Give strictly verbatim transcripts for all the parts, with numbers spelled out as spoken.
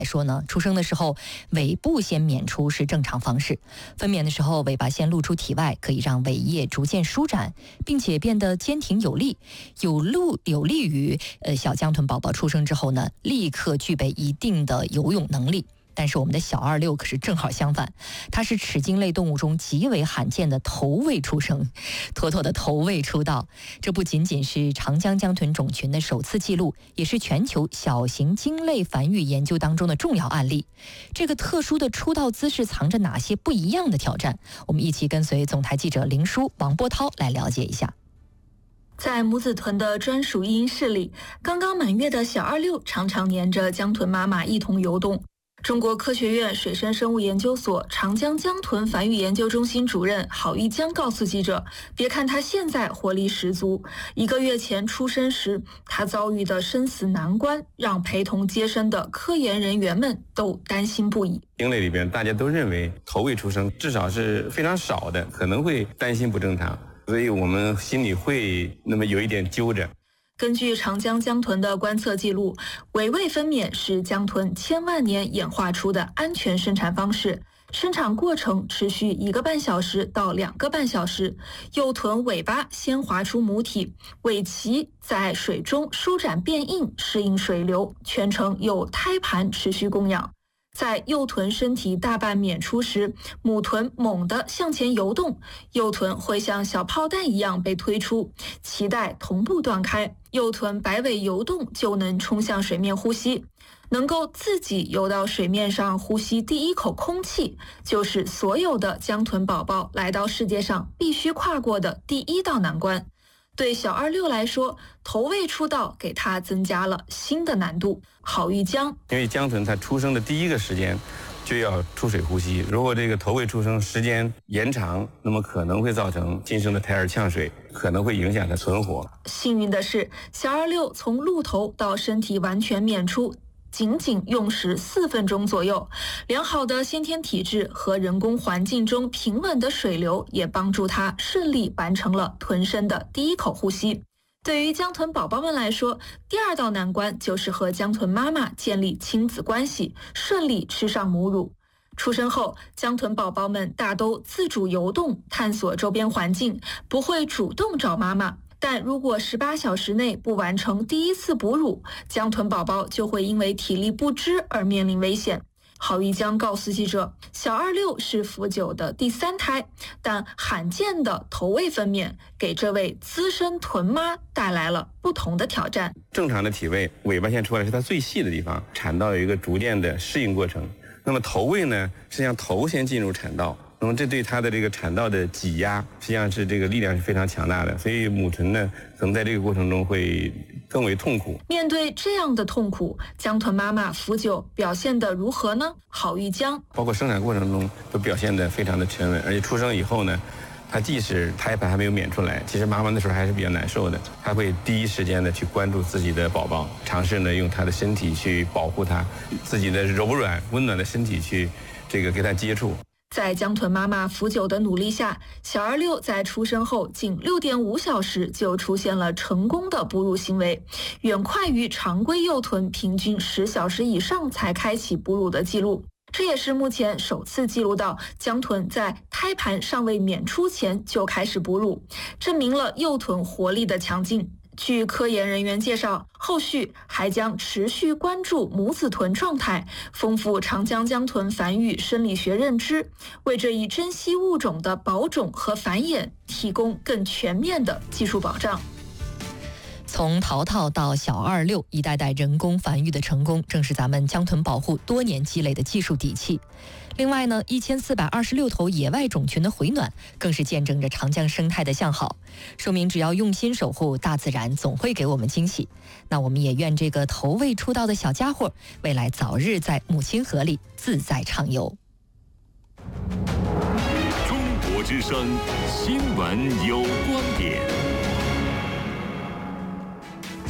来说呢，出生的时候尾部先娩出是正常方式，分娩的时候尾巴先露出体外，可以让尾叶逐渐舒展，并且变得坚挺有力，有路有利于呃小江豚宝宝出生之后呢，立刻具备一定的游泳能力。但是我们的小二六可是正好相反，它是齿鲸类动物中极为罕见的头位出生，妥妥的头位出道。这不仅仅是长江江豚种群的首次记录，也是全球小型鲸类繁育研究当中的重要案例。这个特殊的出道姿势藏着哪些不一样的挑战？我们一起跟随总台记者林舒、王波涛来了解一下。 在母子豚的专属育婴室里，刚刚满月的小二六常常黏着江豚妈妈一同游动。中国科学院水生生物研究所长江江豚繁育研究中心主任郝玉江告诉记者，别看他现在活力十足，一个月前出生时他遭遇的生死难关，让陪同接生的科研人员们都担心不已。 鲸类里边大家都认为头位出生至少是非常少的，可能会担心不正常，所以我们心里会那么有一点揪着。 根据长江江豚的观测记录，尾位分娩是江豚千万年演化出的安全生产方式，生产过程持续一个半小时到两个半小时。幼豚尾巴先滑出母体，尾鳍在水中舒展变硬，适应水流，全程由胎盘持续供养。在幼豚身体大半娩出时，母豚猛地向前游动，幼豚会像小炮弹一样被推出，脐带同步断开，幼豚摆尾游动就能冲向水面呼吸。能够自己游到水面上呼吸第一口空气，就是所有的江豚宝宝来到世界上必须跨过的第一道难关。对小二六来说，头位出道给他增加了新的难度。郝玉江， 因为江豚它出生的第一个时间就要出水呼吸，如果这个头位出生时间延长，那么可能会造成新生的胎儿呛水，可能会影响它存活。 幸运的是，小二六从露头到身体完全娩出仅仅用时四分钟左右，良好的先天体质和人工环境中平稳的水流也帮助他顺利完成了豚身的第一口呼吸。对于江豚宝宝们来说，第二道难关就是和江豚妈妈建立亲子关系，顺利吃上母乳。出生后，江豚宝宝们大都自主游动，探索周边环境，不会主动找妈妈。但如果十八小时内不完成第一次哺乳，江豚宝宝就会因为体力不支而面临危险。郝玉江告诉记者，小二六是福九的第三胎，但罕见的头位分娩给这位资深豚妈带来了不同的挑战。 正常的体位，尾巴线出来是它最细的地方，产道有一个逐渐的适应过程。那么头位呢，实际上头先进入产道，那么这对它的这个产道的挤压，实际上是这个力量是非常强大的，所以母豚呢，可能在这个过程中会更为痛苦。 面对这样的痛苦，江豚妈妈福九表现得如何呢？郝玉江， 包括生产过程中都表现得非常的沉稳，而且出生以后呢，它即使胎盘还没有娩出来，其实妈妈那时候还是比较难受的，她会第一时间的去关注自己的宝宝，尝试呢用她的身体去保护她，自己的柔软温暖的身体去这个给她接触。 在江豚妈妈福九的努力下，小二六在出生后仅六点五小时就出现了成功的哺乳行为，远快于常规幼豚平均十小时以上才开启哺乳的记录。这也是目前首次记录到江豚在胎盘尚未娩出前就开始哺乳，证明了幼豚活力的强劲。据科研人员介绍，后续还将持续关注母子豚状态，丰富长江江豚繁育生理学认知，为这一珍稀物种的保种和繁衍提供更全面的技术保障。 从淘淘到小二六，一代代人工繁育的成功，正是咱们江豚保护多年积累的技术底气。另外呢，一千四百二十六头野外种群的回暖，更是见证着长江生态的向好，说明只要用心守护，大自然总会给我们惊喜。那我们也愿这个头位出道的小家伙，未来早日在母亲河里自在畅游。 中国之声新闻有观点。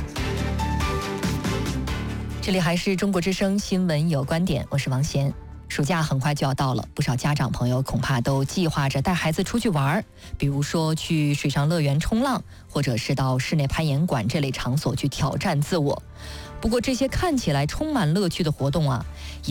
这里还是中国之声新闻有观点，我是王贤。 暑假很快就要到了，不少家长朋友恐怕都计划着带孩子出去玩，比如说去水上乐园冲浪，或者是到室内攀岩馆这类场所去挑战自我。不过这些看起来充满乐趣的活动啊，